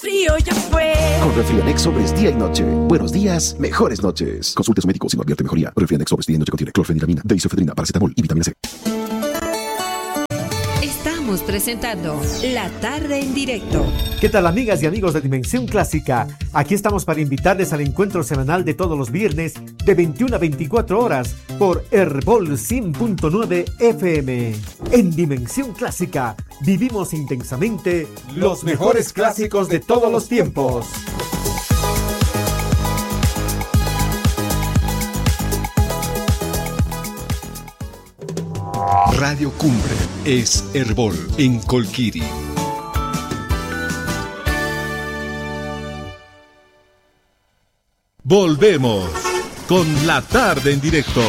Frío ya fue. Con Refrianex Sobres día y noche. Buenos días, mejores noches. Consulte a su médico si no advierte mejoría. Refrianex Sobres día y noche contiene clorfeniramina, deisofedrina, paracetamol y vitamina C. Estamos presentando La Tarde en Directo. ¿Qué tal, amigas y amigos de Dimensión Clásica? Aquí estamos para invitarles al encuentro semanal de todos los viernes de 21 a 24 horas por Herbol 100.9 FM. En Dimensión Clásica vivimos intensamente los mejores clásicos de todos los tiempos. Radio Cumbre es Herbol en Colquiri. Volvemos con La Tarde en Directo.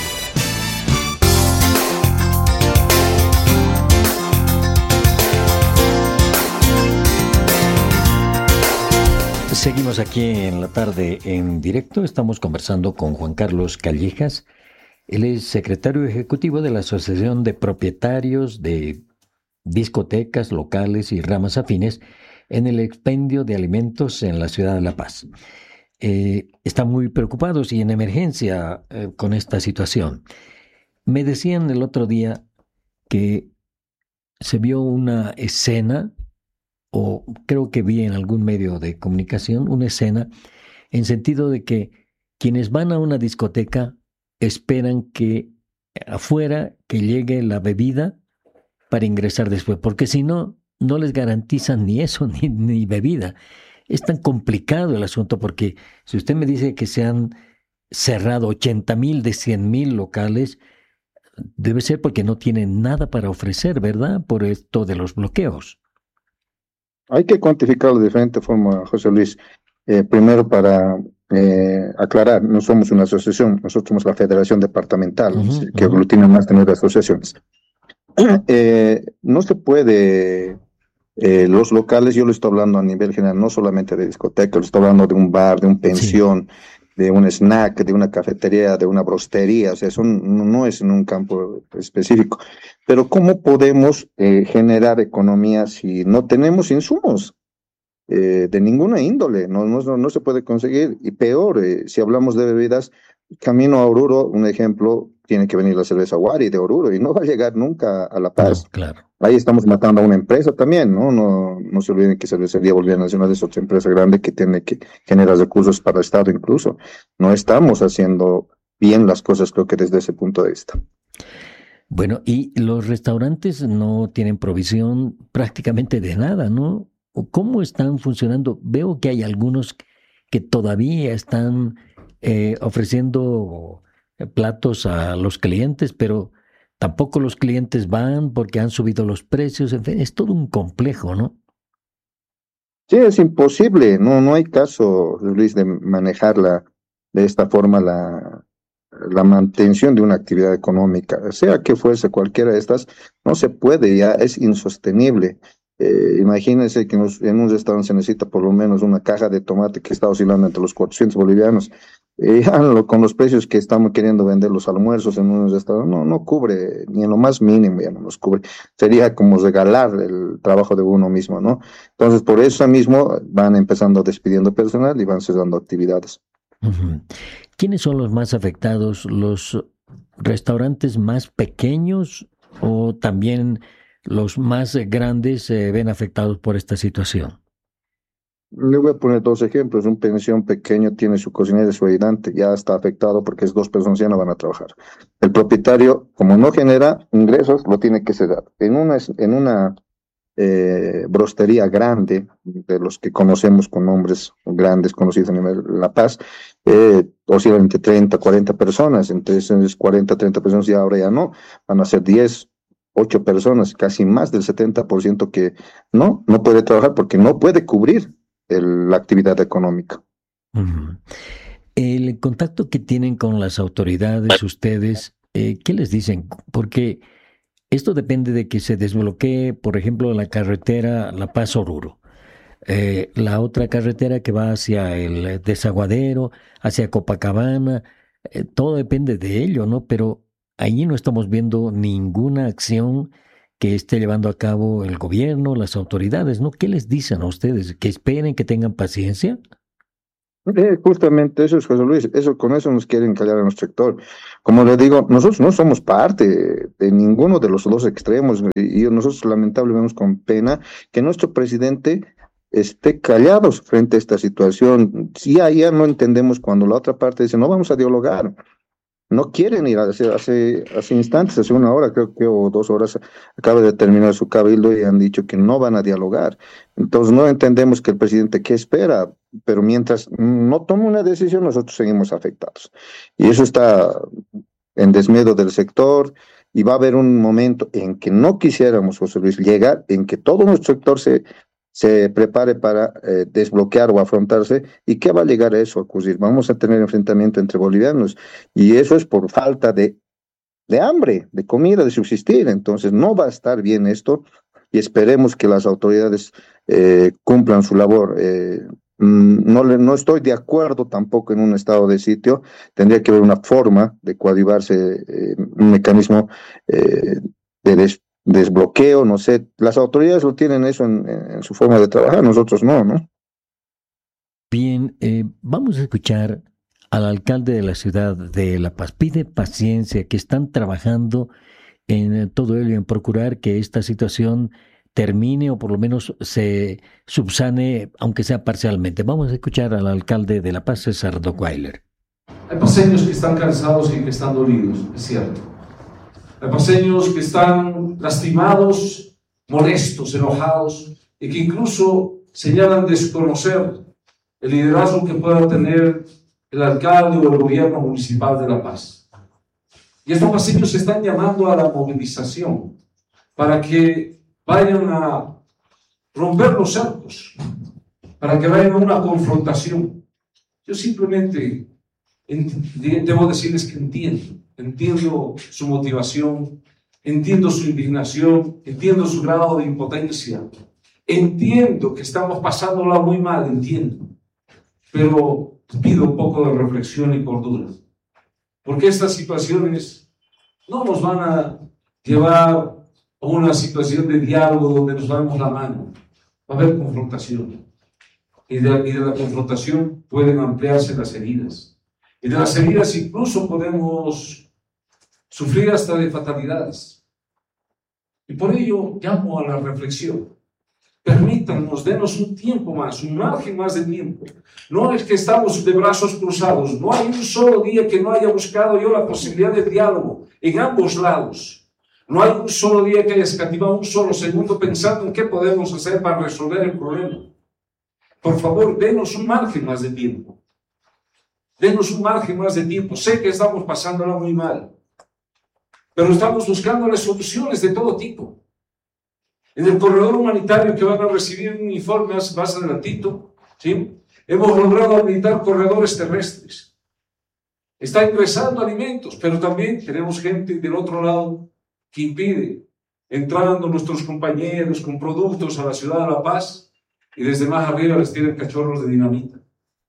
Seguimos aquí en La Tarde en Directo. Estamos conversando con Juan Carlos Callejas. Él es secretario ejecutivo de la Asociación de Propietarios de Discotecas, Locales y Ramas Afines en el expendio de alimentos en la ciudad de La Paz. Están muy preocupados y en emergencia con esta situación. Me decían el otro día que se vio una escena, o creo que vi en algún medio de comunicación, una escena en sentido de que quienes van a una discoteca esperan que afuera que llegue la bebida para ingresar después, porque si no, no les garantizan ni eso, ni bebida. Es tan complicado el asunto porque si usted me dice que se han cerrado 80,000 de 100,000 locales, debe ser porque no tienen nada para ofrecer, ¿verdad? Por esto de los bloqueos. Hay que cuantificarlo de diferente forma, José Luis. Primero para aclarar, no somos una asociación, nosotros somos la Federación Departamental, que aglutina más de 9 asociaciones. No se puede, los locales, yo lo estoy hablando a nivel general, no solamente de discoteca, lo estoy hablando de un bar, de un pensión, de un snack, de una cafetería, de una brostería, o sea, eso no es en un campo específico. Pero ¿cómo podemos generar economía si no tenemos insumos? De ninguna índole, no se puede conseguir, y peor, si hablamos de bebidas, camino a Oruro, un ejemplo, tiene que venir la cerveza Wari de Oruro, y no va a llegar nunca a La Paz. No, claro. Ahí estamos matando a una empresa también, ¿no? No se olviden que Cervecería Boliviana Nacional es otra empresa grande que tiene que generar recursos para el Estado incluso. No estamos haciendo bien las cosas, creo que desde ese punto de vista. Bueno, y los restaurantes no tienen provisión prácticamente de nada, ¿no? ¿Cómo están funcionando? Veo que hay algunos que todavía están ofreciendo platos a los clientes, pero tampoco los clientes van porque han subido los precios. En fin, es todo un complejo, ¿no? Sí, es imposible. No hay caso, Luis, de manejarla de esta forma la mantención de una actividad económica, sea que fuese cualquiera de estas, no se puede, ya es insostenible. Imagínense que en un restaurante se necesita por lo menos una caja de tomate que está oscilando entre los 400 bolivianos. Con los precios que estamos queriendo vender los almuerzos en un restaurante, no cubre, ni en lo más mínimo ya no nos cubre. Sería como regalar el trabajo de uno mismo, ¿no? Entonces, por eso mismo van empezando despidiendo personal y van cerrando actividades. Uh-huh. ¿Quiénes son los más afectados? ¿Los restaurantes más pequeños o también los más grandes se ven afectados por esta situación? Le voy a poner 2 ejemplos. Un pensión pequeño tiene su cocinero y su ayudante, ya está afectado porque es 2 personas, ya no van a trabajar. El propietario, como no genera ingresos, lo tiene que cerrar. En una brostería grande, de los que conocemos con nombres grandes conocidos a nivel La Paz, oscilan entre 30, 40 personas, entre esas 40, 30 personas ya ahora ya no, van a ser 10, 8 personas, casi más del 70% que no puede trabajar porque no puede cubrir la actividad económica. Uh-huh. El contacto que tienen con las autoridades, ustedes, ¿qué les dicen? Porque esto depende de que se desbloquee, por ejemplo, la carretera La Paz-Oruro. La otra carretera que va hacia el Desaguadero, hacia Copacabana, todo depende de ello, ¿no? Pero allí no estamos viendo ninguna acción que esté llevando a cabo el gobierno, las autoridades, ¿no? ¿Qué les dicen a ustedes? ¿Que esperen, que tengan paciencia? Justamente eso es, José Luis, con eso nos quieren callar a nuestro sector. Como le digo, nosotros no somos parte de ninguno de los dos extremos y nosotros lamentablemente vemos con pena que nuestro presidente esté callado frente a esta situación. Sí, ya no entendemos cuando la otra parte dice, no vamos a dialogar. No quieren ir, hace instantes, hace una hora creo que o 2 horas, acaba de terminar su cabildo y han dicho que no van a dialogar. Entonces no entendemos que el presidente qué espera, pero mientras no tome una decisión nosotros seguimos afectados. Y eso está en desmedro del sector y va a haber un momento en que no quisiéramos, José Luis, llegar, en que todo nuestro sector se prepare para desbloquear o afrontarse. ¿Y qué va a llegar a eso a ocurrir? Vamos a tener enfrentamiento entre bolivianos y eso es por falta de hambre, de comida, de subsistir. Entonces no va a estar bien esto y esperemos que las autoridades cumplan su labor. No estoy de acuerdo tampoco en un estado de sitio. Tendría que haber una forma de coadyuvarse, un mecanismo de desbloqueo, no sé, las autoridades lo tienen eso en su forma de trabajar, nosotros no. Bien, vamos a escuchar al alcalde de la ciudad de La Paz. Pide paciencia, que están trabajando en todo ello, en procurar que esta situación termine o por lo menos se subsane, aunque sea parcialmente. Vamos a escuchar al alcalde de La Paz, César Dockweiler. Hay paseños que están cansados y que están dolidos, es cierto. Hay paseños que están lastimados, molestos, enojados y que incluso señalan desconocer el liderazgo que pueda tener el alcalde o el gobierno municipal de La Paz. Y estos paseños se están llamando a la movilización para que vayan a romper los cercos, para que vayan a una confrontación. Yo simplemente debo decirles que entiendo su motivación, entiendo su indignación, entiendo su grado de impotencia, entiendo que estamos pasándola muy mal, entiendo, pero pido un poco de reflexión y cordura, porque estas situaciones no nos van a llevar a una situación de diálogo donde nos damos la mano. Va a haber confrontación, y de la confrontación pueden ampliarse las heridas, y de las heridas incluso podemos sufrir hasta de fatalidades. Y por ello llamo a la reflexión. Permítanos, denos un tiempo más, un margen más de tiempo. No es que estamos de brazos cruzados, no hay un solo día que no haya buscado yo la posibilidad de diálogo en ambos lados. No hay un solo día que haya escatimado un solo segundo pensando en qué podemos hacer para resolver el problema. Por favor, denos un margen más de tiempo. Denos un margen más de tiempo. Sé que estamos pasándola muy mal, pero estamos buscando las soluciones de todo tipo. En el corredor humanitario que van a recibir un informe más adelantito, ¿sí? Hemos logrado habilitar corredores terrestres. Está ingresando alimentos, pero también tenemos gente del otro lado que impide entrando nuestros compañeros con productos a la ciudad de La Paz y desde más arriba les tienen cachorros de dinamita.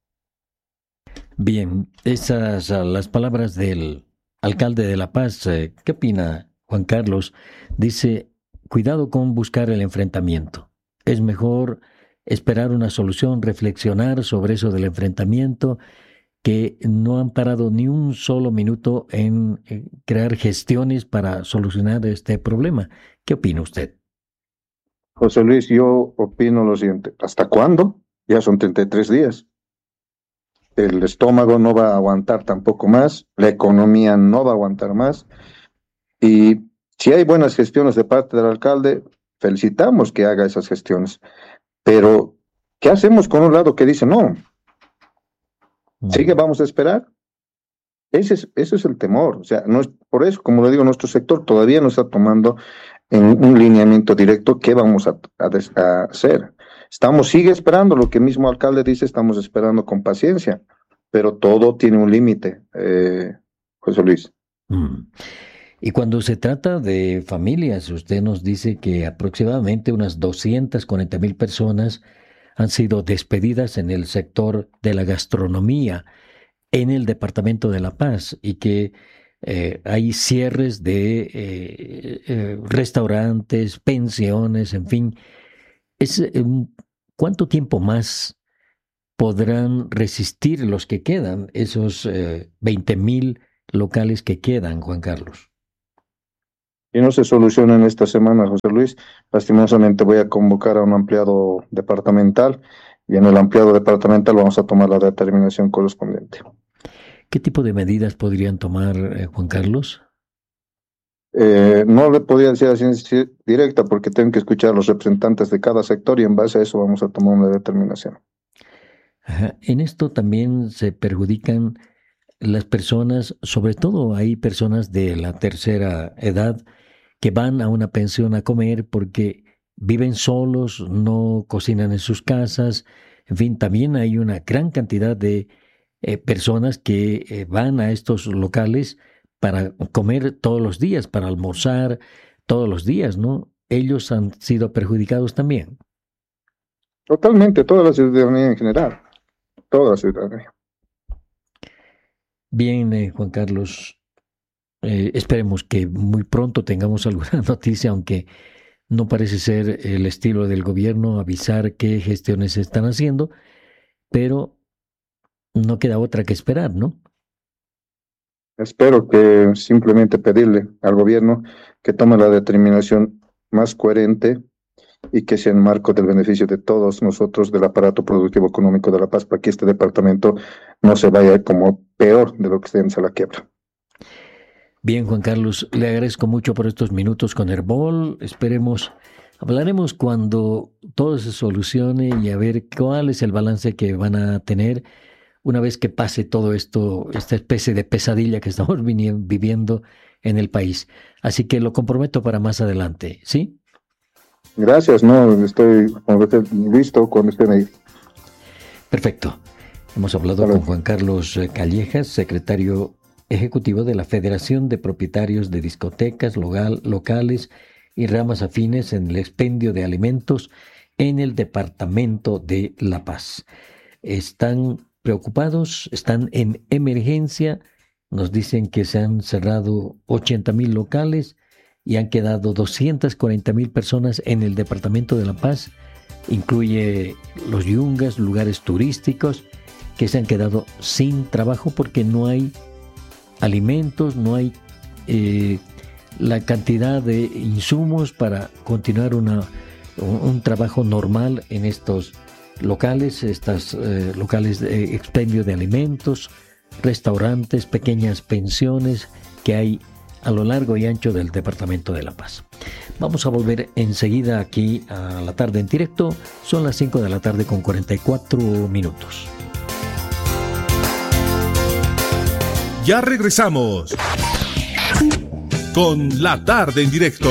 Bien, esas las palabras del alcalde de La Paz. ¿Qué opina Juan Carlos? Dice, cuidado con buscar el enfrentamiento. Es mejor esperar una solución, reflexionar sobre eso del enfrentamiento, que no han parado ni un solo minuto en crear gestiones para solucionar este problema. ¿Qué opina usted? José Luis, yo opino lo siguiente. ¿Hasta cuándo? Ya son 33 días. El estómago no va a aguantar tampoco más, la economía no va a aguantar más. Y si hay buenas gestiones de parte del alcalde, felicitamos que haga esas gestiones. Pero, ¿qué hacemos con un lado que dice no? Vamos a esperar. Ese es el temor. O sea, no es, por eso, como le digo, nuestro sector todavía no está tomando en un lineamiento directo qué vamos a hacer. Sigue esperando lo que el mismo alcalde dice, estamos esperando con paciencia, pero todo tiene un límite, José Luis. Y cuando se trata de familias, usted nos dice que aproximadamente unas 240,000 personas han sido despedidas en el sector de la gastronomía en el departamento de La Paz y que hay cierres de restaurantes, pensiones, en fin. ¿Cuánto tiempo más podrán resistir los que quedan, esos 20,000 locales que quedan, Juan Carlos? Y no se solucionan esta semana, José Luis. Lastimosamente voy a convocar a un ampliado departamental y en el ampliado departamental vamos a tomar la determinación correspondiente. ¿Qué tipo de medidas podrían tomar, Juan Carlos? No le podría decir así directa porque tengo que escuchar a los representantes de cada sector y en base a eso vamos a tomar una determinación. Ajá. En esto también se perjudican las personas, sobre todo hay personas de la tercera edad que van a una pensión a comer porque viven solos, no cocinan en sus casas. En fin, también hay una gran cantidad de personas que van a estos locales para comer todos los días, para almorzar todos los días, ¿no? Ellos han sido perjudicados también. Totalmente, toda la ciudadanía en general, toda la ciudadanía. Bien, Juan Carlos, esperemos que muy pronto tengamos alguna noticia, aunque no parece ser el estilo del gobierno avisar qué gestiones se están haciendo, pero no queda otra que esperar, ¿no? Espero que simplemente pedirle al gobierno que tome la determinación más coherente y que sea en marco del beneficio de todos nosotros, del aparato productivo económico de La Paz, para que este departamento no se vaya como peor de lo que esté a la quiebra. Bien, Juan Carlos, le agradezco mucho por estos minutos con Herbol. Hablaremos cuando todo se solucione y a ver cuál es el balance que van a tener una vez que pase todo esto, esta especie de pesadilla que estamos viviendo en el país. Así que lo comprometo para más adelante, ¿sí? Gracias, no, estoy listo cuando estén ahí. Perfecto. Hemos hablado con Juan Carlos Callejas, secretario ejecutivo de la Federación de Propietarios de Discotecas, locales y ramas afines en el expendio de alimentos en el departamento de La Paz. Están preocupados, están en emergencia, nos dicen que se han cerrado 80,000 locales y han quedado 240,000 personas en el departamento de La Paz, incluye los yungas, lugares turísticos, que se han quedado sin trabajo porque no hay alimentos, no hay la cantidad de insumos para continuar un trabajo normal en estos locales, locales de expendio de alimentos, restaurantes, pequeñas pensiones que hay a lo largo y ancho del departamento de La Paz. Vamos a volver enseguida aquí a La Tarde en Directo. Son las 5 de la tarde con 44 minutos. Ya regresamos con La Tarde en Directo.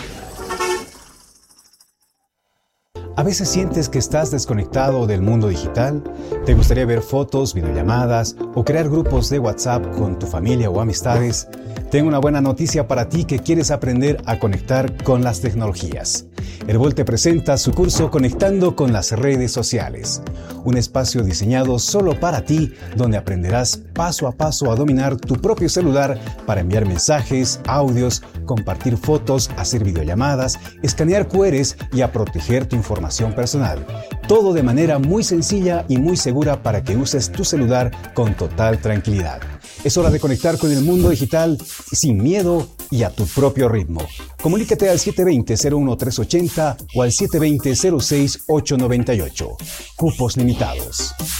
¿A veces sientes que estás desconectado del mundo digital? ¿Te gustaría ver fotos, videollamadas o crear grupos de WhatsApp con tu familia o amistades? Tengo una buena noticia para ti que quieres aprender a conectar con las tecnologías. Herbol te presenta su curso Conectando con las redes sociales, un espacio diseñado solo para ti donde aprenderás paso a paso a dominar tu propio celular para enviar mensajes, audios, compartir fotos, hacer videollamadas, escanear QRs y a proteger tu información personal. Todo de manera muy sencilla y muy segura para que uses tu celular con total tranquilidad. Es hora de conectar con el mundo digital sin miedo y a tu propio ritmo. Comunícate al 720-01380 o al 720-06898. Cupos limitados.